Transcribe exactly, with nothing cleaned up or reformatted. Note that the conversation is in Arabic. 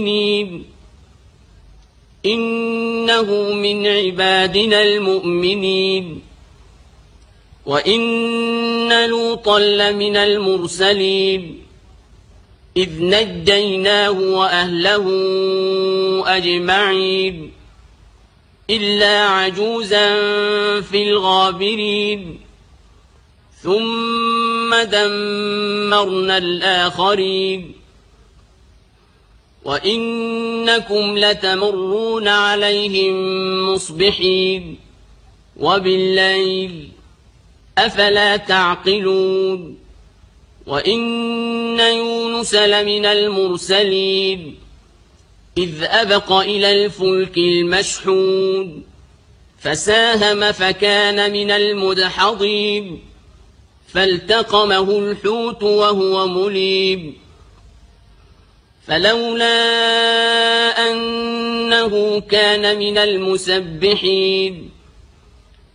إنه من عبادنا المؤمنين. وإن لوطا لمن المرسلين إذ نجيناه وأهله أجمعين إلا عجوزا في الغابرين ثم دمرنا الآخرين. وإنكم لتمرون عليهم مصبحين وبالليل أفلا تعقلون. وإن يونس لمن المرسلين إذ أبق إلى الفلك المشحون فساهم فكان من المدحضين فالتقمه الحوت وهو مليم فلولا أنه كان من المسبحين